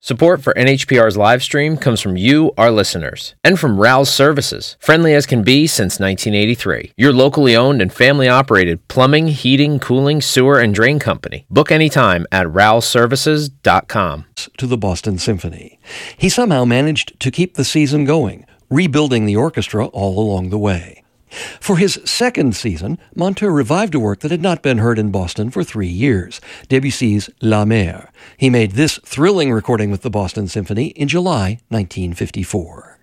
Support for NHPR's live stream comes from you, our listeners, and from Rouse Services, friendly as can be since 1983. Your locally owned and family-operated plumbing, heating, cooling, sewer, and drain company. Book anytime at rouseservices.com. To the Boston Symphony. He somehow managed to keep the season going, rebuilding the orchestra all along the way. For his second season, Monteux revived a work that had not been heard in Boston for 3 years, Debussy's La Mer. He made this thrilling recording with the Boston Symphony in July 1954.